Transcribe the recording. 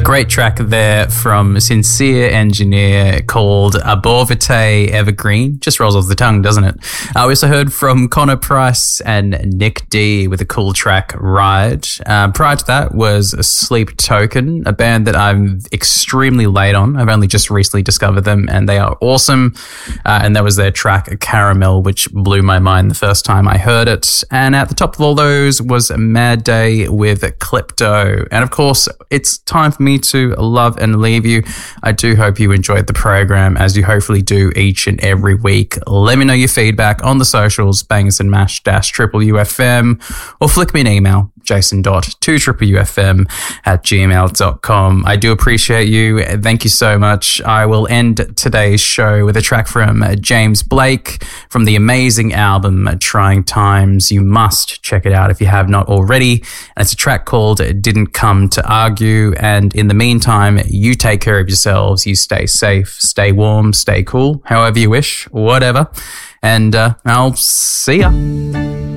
great track there from Sincere Engineer called Aborvite Evergreen. Just rolls off the tongue, doesn't it? We also heard from Connor Price and Nick D with a cool track, Ride. Prior to that was Sleep Token, a band that I'm extremely late on. I've only just recently discovered them and they are awesome. And that was their track, Caramel, which blew my mind the first time I heard it. And at the top of all those was Mad Day with Klepto. And of course, it's time for me to love and leave you. I do hope you enjoyed the program, as you hopefully do each and every week. Let me know your feedback on the socials, Bangers and Mash _UFM, or flick me an email, jason.2UFM@gmail.com. I do appreciate you. Thank you so much. I will end today's show with a track from James Blake from the amazing album Trying Times. You must check it out if you have not already. And it's a track called Didn't Come to Argue. And in the meantime, you take care of yourselves. You stay safe, stay warm, stay cool, however you wish, whatever. And I'll see ya.